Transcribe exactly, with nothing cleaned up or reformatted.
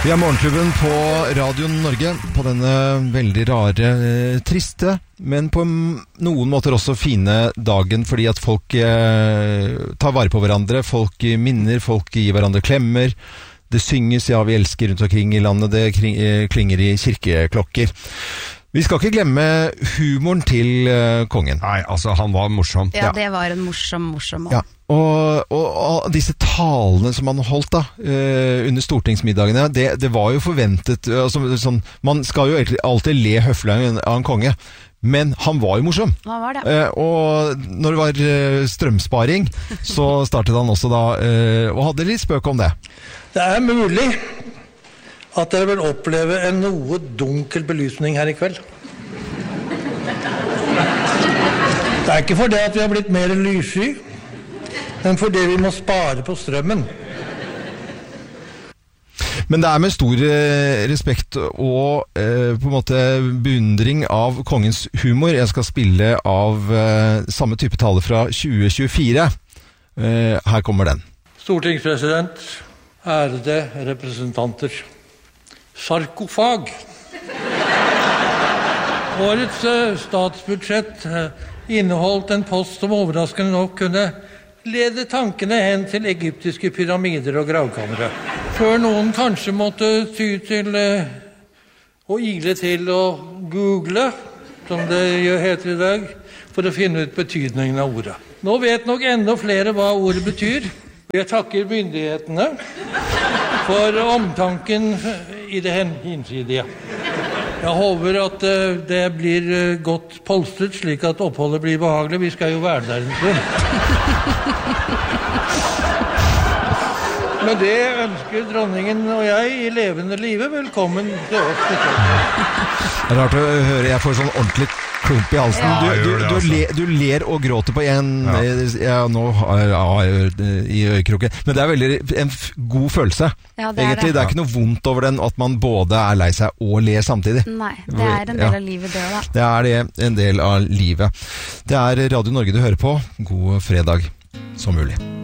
Vi er Morgenklubben på Radio Norge på denne veldig rare, eh, triste, men på noen måter også fine dagen, fordi at folk eh, tar vare på hverandre, folk minner, folk gir hverandre klemmer, det synges, ja, vi elsker rundt omkring i landet, det kring, eh, klinger i kirkeklokker. Vi skal ikke glemme humoren til eh, kongen. Nei, altså han var morsom. Ja, det var en morsom, morsom mann. Ja. Og, og, og disse talene som han holdt da, eh, under stortingsmiddagene, det, det var jo forventet, altså, sånn, man skal jo alltid le høflig av en konge, men han var jo morsom. Han var det. Eh, og når det var eh, strømsparing, så startet han også da, eh, og hadde litt spøk om det. Det er mulig at dere vil oppleve en noe dunkel belysning her i kveld. Det er ikke fordi at vi har blitt mer lyssky, men fordi vi må spare på strømmen. Men det er med stor eh, respekt og eh, på en måte beundring av kongens humor. Jeg skal spille av eh, samme type tale fra tjue tjuefire. Eh, her kommer den. Stortingspresident, ærede representanter. Sarkofag. Årets eh, statsbudsjett eh, inneholdt en post som overraskende nok kunne lede tankene hen til egyptiske pyramider og gravkamre. Før noen kanskje måtte ty til eh, å ile til å google, som det heter i dag, for å finne ut betydningen av ordet. Nå vet nok enda flere hva ordet betyr. Jeg takker myndighetene for omtanken i det hinsidige. Jeg håper at uh, det blir uh, godt polstret, slik at oppholdet blir behagelig. Vi skal jo være der en stund. Med det ønsker dronningen og jeg i levende livet velkommen til oss. Det er rart å høre, jeg får sånn ordentlig klump i halsen. Ja, du, du, det, du, altså. le, du ler og gråter på en Ja. ja, nå har jeg i øyekroken. Men det er veldig en f- god følelse. Ja, det er Egentlig, det. det er ikke noe vondt over den at man både er lei seg og ler samtidig. Nei, det er en del Ja. av livet det da. Det er det, en del av livet. Det er Radio Norge du hører på. God fredag som mulig.